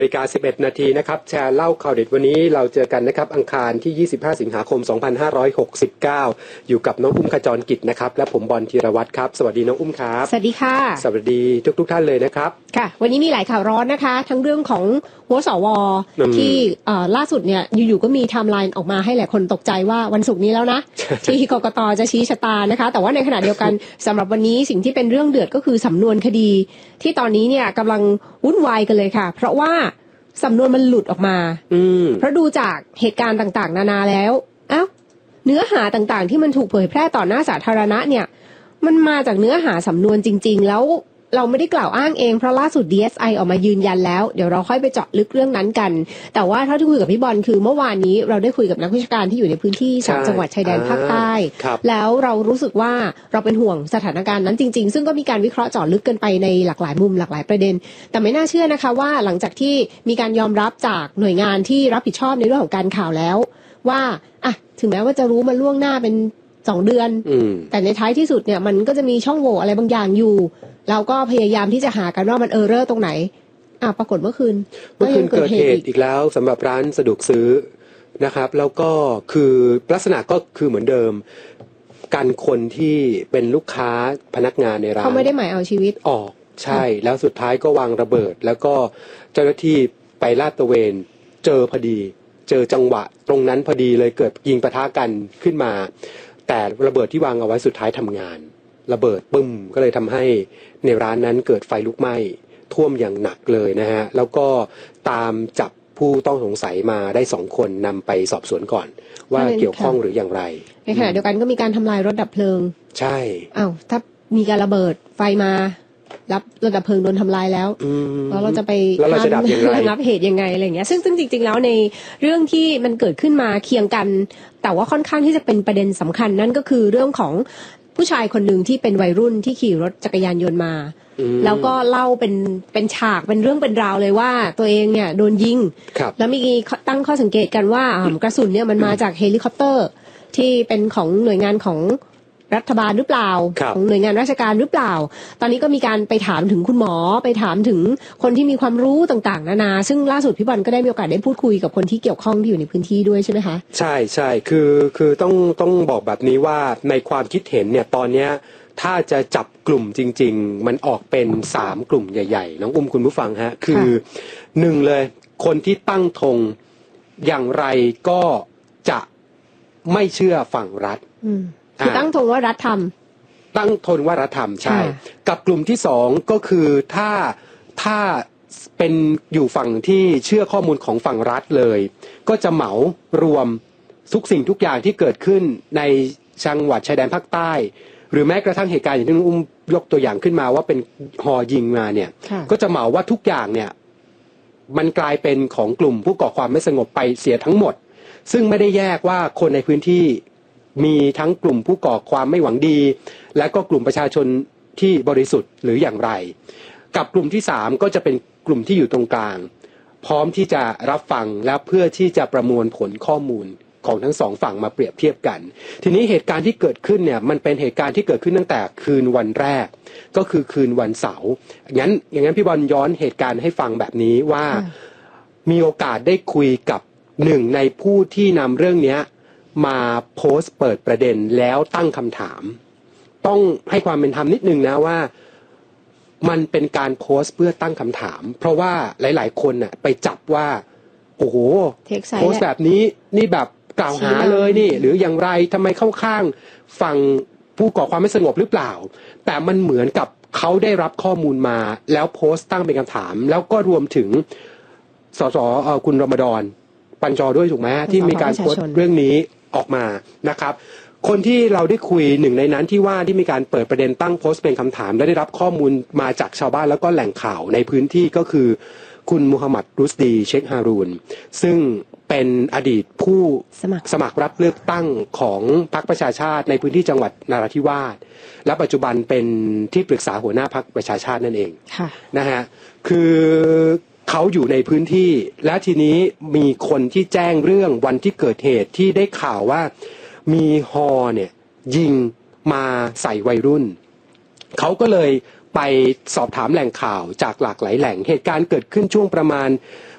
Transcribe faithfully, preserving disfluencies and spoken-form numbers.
นาฬิกาสิบเอ็ดนาทีนะครับแชร์เล่าข่าวเด็ดวันนี้เราเจอกันนะครับอังคารที่ยี่สิบห้าสิงหาคมสองพันห้าร้อยหกสิบเก้าอยู่กับน้องอุ้มขจรกิจนะครับและผมบอลธีรวัตรครับสวัสดีน้องอุ้มครับสวัสดีค่ะสวัสดีทุกทุกท่านเลยนะครับค่ะวันนี้มีหลายข่าวร้อนนะคะทั้งเรื่องของหัวสวที่ล่าสุดเนี่ยอยู่ๆก็มีไทม์ไลน์ออกมาให้หลายคนตกใจว่าวันศุกร์นี้แล้วนะ ที่กกตจะชี้ชะตานะคะแต่ว่าในขณะเดียวกันสำหรับวันนี้สิ่งที่เป็นเรื่องเดือดก็คือสำนวนคดีที่ตอนนี้เนี่ยกำลังวุ่นวายกันเลยค่ะเพราะว่าสำนวนมันหลุดออกมาเพราะดูจากเหตุการณ์ต่างๆนานาแล้วอ้าวเนื้อหาต่างๆที่มันถูกเผยแพร่ต่อหน้าสาธารณะเนี่ยมันมาจากเนื้อหาสำนวนจริงๆแล้วเราไม่ได้กล่าวอ้างเองเพราะล่าสุด ดี เอส ไอ ออกมายืนยันแล้วเดี๋ยวเราค่อยไปเจาะลึกเรื่องนั้นกันแต่ว่าเท่าที่คุยกับพี่บอลคือเมื่อวานนี้เราได้คุยกับนักวิชาการที่อยู่ในพื้นที่สามจังหวัดชายแดนภาคใต้แล้วเรารู้สึกว่าเราเป็นห่วงสถานการณ์นั้นจริงๆซึ่งก็มีการวิเคราะห์เจาะลึกกันไปในหลากหลายมุมหลากหลายประเด็นแต่ไม่น่าเชื่อนะคะว่าหลังจากที่มีการยอมรับจากหน่วยงานที่รับผิดชอบในเรื่องของการข่าวแล้วว่าอ่ะถึงแม้ว่าจะรู้มาล่วงหน้าเป็นสองเดือนแต่ในท้ายที่สุดเนี่ยมันก็จะมีช่องโหว่อะไรบางอย่างอยู่เราก็พยายามที่จะหากันว่ามันเออร์เรอร์ตรงไหนอ่ะปรากฏเมื่อคืนเมื่อคืนเกิดเหตุอีกแล้วสำหรับร้านสะดวกซื้อนะครับแล้วก็คือลักษณะก็คือเหมือนเดิมกันคนที่เป็นลูกค้าพนักงานในร้านเขาไม่ได้หมายเอาชีวิตออกใช่แล้วสุดท้ายก็วางระเบิดแล้วก็เจ้าหน้าที่ไปลาดตระเวนเจอพอดีเจอจังหวะตรงนั้นพอดีเลยเกิดยิงปะทะกันขึ้นมาแต่ระเบิดที่วางเอาไว้สุดท้ายทำงานระเบิดปึ้มก็เลยทำให้ในร้านนั้นเกิดไฟลุกไหม้ท่วมอย่างหนักเลยนะฮะแล้วก็ตามจับผู้ต้องสงสัยมาได้สองคนนำไปสอบสวนก่อนว่าเกี่ยวข้องหรืออย่างไรในขณะเดียวกันก็มีการทำลายรถดับเพลิงใช่อ้าวถ้ามีการระเบิดไฟมารับรถดับเพลิงโดนทำลายแล้วแล้วเราจะไประงับเหตุยังไงอะไรอย่างเงี้ยซึ่งซึ่งจริงๆแล้วในเรื่องที่มันเกิดขึ้นมาเคียงกันแต่ว่าค่อนข้างที่จะเป็นประเด็นสำคัญนั่นก็คือเรื่องของผู้ชายคนหนึ่งที่เป็นวัยรุ่นที่ขี่รถจักรยานยนต์มาแล้วก็เล่าเป็นเป็นฉากเป็นเรื่องเป็นราวเลยว่าตัวเองเนี่ยโดนยิงแล้วมีตั้งข้อสังเกตกันว่ากระสุนเนี่ยมันมาจากเฮลิคอปเตอร์ที่เป็นของหน่วยงานของรัฐบาลหรือเปล่าของหน่วยงานราชการหรือเปล่าตอนนี้ก็มีการไปถามถึงคุณหมอไปถามถึงคนที่มีความรู้ต่างๆนานาซึ่งล่าสุดพี่บอลก็ได้มีโอกาสได้พูดคุยกับคนที่เกี่ยวข้องที่อยู่ในพื้นที่ด้วยใช่ไหมคะใช่ใช่คือคือต้องต้องบอกแบบนี้ว่าในความคิดเห็นเนี่ยตอนเนี้ยถ้าจะจับกลุ่มจริงๆมันออกเป็นสามกลุ่มใหญ่ๆน้องอุ้มคุณผู้ฟังฮะคือหนึ่งเลยคนที่ตั้งธงอย่างไรก็จะไม่เชื่อฝั่งรัฐคือตั้งธงว่ารัฐทำตั้งธงว่ารัฐทำใช่กับกลุ่มที่สองก็คือถ้าถ้าเป็นอยู่ฝั่งที่เชื่อข้อมูลของฝั่งรัฐเลยก็จะเหมารวมทุกสิ่งทุกอย่างที่เกิดขึ้นในจังหวัดชายแดนภาคใต้หรือแม้กระทั่งเหตุการณ์อย่างที่อุ้มยกตัวอย่างขึ้นมาว่าเป็นฮอยิงมาเนี่ยก็จะเหมาว่าทุกอย่างเนี่ยมันกลายเป็นของกลุ่มผู้ก่อความไม่สงบไปเสียทั้งหมดซึ่งไม่ได้แยกว่าคนในพื้นที่มีทั้งกลุ่มผู้ก่อความไม่หวังดีและก็กลุ่มประชาชนที่บริสุทธิ์หรืออย่างไรกับกลุ่มที่สามก็จะเป็นกลุ่มที่อยู่ตรงกลางพร้อมที่จะรับฟังและเพื่อที่จะประมวลผลข้อมูลของทั้งสองฝั่งมาเปรียบเทียบกันทีนี้เหตุการณ์ที่เกิดขึ้นเนี่ยมันเป็นเหตุการณ์ที่เกิดขึ้นตั้งแต่คืนวันแรกก็คือคืนวันเสาร์งั้นอย่างนั้นพี่บอลย้อนเหตุการณ์ให้ฟังแบบนี้ว่ามีโอกาสได้คุยกับหนึ่งในผู้ที่นำเรื่องนี้มาโพสต์เปิดประเด็นแล้วตั้งคำถามต้องให้ความเป็นธรรมนิดนึงนะว่ามันเป็นการโพสต์เพื่อตั้งคำถามเพราะว่าหลายๆคนน่ะไปจับว่าโอ้โหโพสต์แบบนี้นี่แบบกล่าวหาเลยนี่หรืออย่างไรทำไมเข้าข้างฝั่งผู้ก่อความไม่สงบหรือเปล่าแต่มันเหมือนกับเขาได้รับข้อมูลมาแล้วโพสต์ตั้งเป็นคำถามแล้วก็รวมถึงสสคุณรมฎอนปัญจด้วยถูกไหมที่มีการโพสต์เรื่องนี้ออกมานะครับคนที่เราได้คุยหนึ่งในนั้นที่ว่าที่มีการเปิดประเด็นตั้งโพสต์เป็นคำถามและได้รับข้อมูลมาจากชาวบ้านแล้วก็แหล่งข่าวในพื้นที่ก็คือคุณมูฮัมหมัดรุสดีเชคฮารูนซึ่งเป็นอดีตผู้สมัครสมัครรับเลือกตั้งของพรรคประชาชาติในพื้นที่จังหวัดนราธิวาสและปัจจุบันเป็นที่ปรึกษาหัวหน้าพรรคประชาชาตินั่นเองนะฮะคือเขาอยู่ในพื้นที่และทีนี้มีคนที่แจ้งเรื่องวันที่เกิดเหตุที่ได้ข่าวว่ามีฮอเนี่ยยิงมาใส่วัยรุ่นเขาก็เลยไปสอบถามแหล่งข่าวจากหลากหลายแหล่งเหตุการณ์เกิดขึ้นช่วงประมาณ